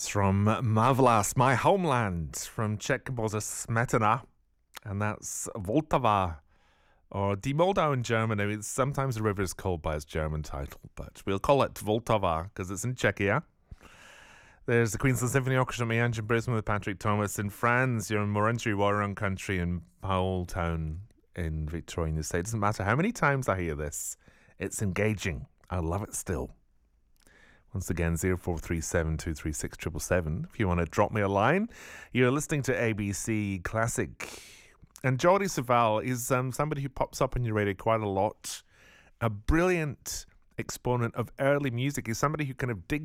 That's from Mavlas, My Homeland, from Czech composer Smetana, and that's Vltava, or Die Moldau in German. I mean, sometimes the river is called by its German title, but we'll call it Vltava because it's in Czechia. There's the Queensland Symphony Orchestra, me, Angel Brisbane with Patrick Thomas. In France, you're in Morentry Warren Country in Powell Town in Victoria in the State. It doesn't matter how many times I hear this, it's engaging. I love it still. Once again, 0437 236 777. If you want to drop me a line, you're listening to ABC Classic. And Jordi Savall is somebody who pops up on your radio quite a lot. A brilliant exponent of early music. He's somebody who kind of digs